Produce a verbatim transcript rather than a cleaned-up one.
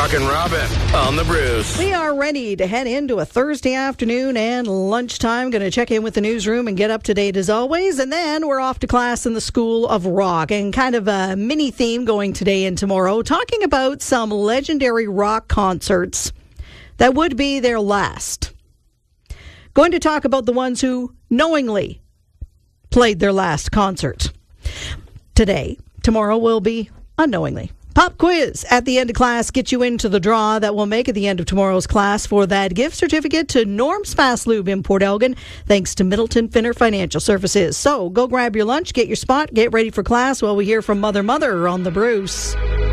Rockin' Robin on the Bruce. We are ready to head into a Thursday afternoon and lunchtime. Going to check in with the newsroom and get up to date as always. And then we're off to class in the School of Rock. And kind of a mini theme going today and tomorrow, talking about some legendary rock concerts that would be their last. Going to talk about the ones who knowingly played their last concert. Today, tomorrow will be unknowingly. Pop quiz at the end of class gets you into the draw that will make at the end of tomorrow's class for that gift certificate to Norm's Fast Lube in Port Elgin, thanks to Middleton Finner Financial Services. So go grab your lunch, get your spot, get ready for class while we hear from Mother Mother on the Bruce.